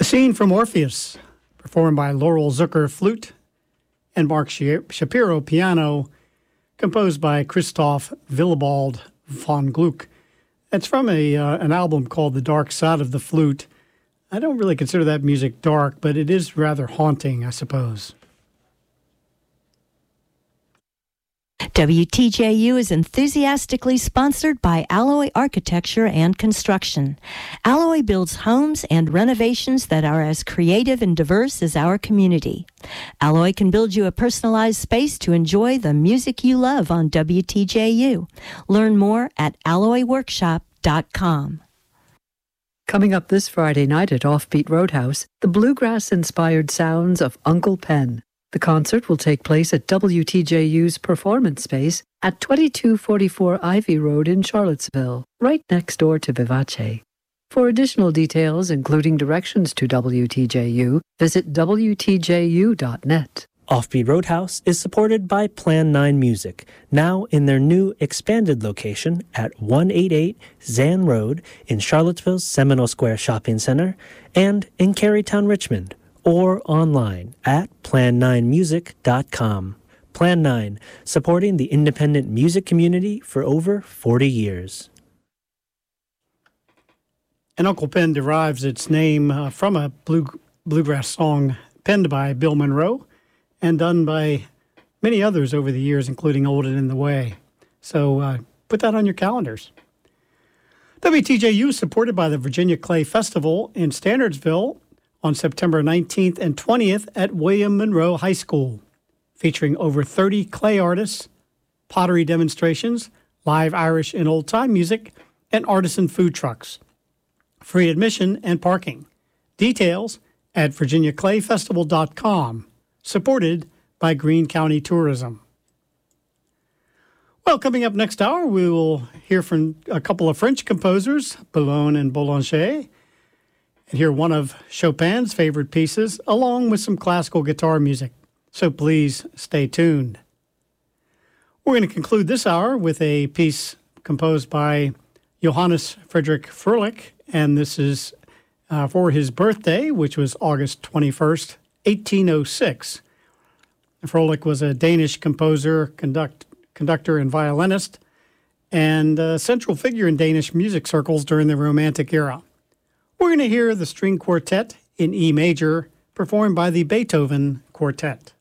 Scene from Orpheus, performed by Laurel Zucker flute and Mark Shapiro piano, composed by Christoph Willibald von Gluck. It's from an album called The Dark Side of the Flute. I don't really consider that music dark, but it is rather haunting, I suppose. WTJU is enthusiastically sponsored by Alloy Architecture and Construction. Alloy builds homes and renovations that are as creative and diverse as our community. Alloy can build you a personalized space to enjoy the music you love on WTJU. Learn more at alloyworkshop.com. Coming up this Friday night at Offbeat Roadhouse, the bluegrass-inspired sounds of Uncle Pen. The concert will take place at WTJU's Performance Space at 2244 Ivy Road in Charlottesville, right next door to Vivace. For additional details, including directions to WTJU, visit WTJU.net. Offbeat Roadhouse is supported by Plan 9 Music, now in their new expanded location at 188 Zan Road in Charlottesville's Seminole Square Shopping Center and in Carytown, Richmond, or online at plan9music.com. Plan 9, supporting the independent music community for over 40 years. And Uncle Pen derives its name from a bluegrass song penned by Bill Monroe and done by many others over the years, including Old and in the Way. So put that on your calendars. WTJU is supported by the Virginia Clay Festival in Standardsville on September 19th and 20th at William Monroe High School, featuring over 30 clay artists, pottery demonstrations, live Irish and old-time music, and artisan food trucks. Free admission and parking. Details at virginiaclayfestival.com, supported by Greene County Tourism. Well, coming up next hour, we will hear from a couple of French composers, Boulogne and Boulanger, and hear one of Chopin's favorite pieces, along with some classical guitar music. So please stay tuned. We're going to conclude this hour with a piece composed by Johannes Friedrich Fröhlich, and this is for his birthday, which was August 21st, 1806. Fröhlich was a Danish composer, conductor, and violinist, and a central figure in Danish music circles during the Romantic era. We're going to hear the string quartet in E major, performed by the Beethoven Quartet.